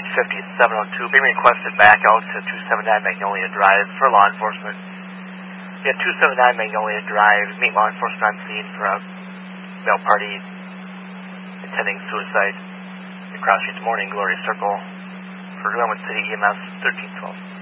850-702, being requested back out to 279 Magnolia Drive for law enforcement. Yeah, 279 Magnolia Drive, meet law enforcement on scene for a male party intending suicide across the street, Morning Glory Circle for Glenwood City EMS 1312.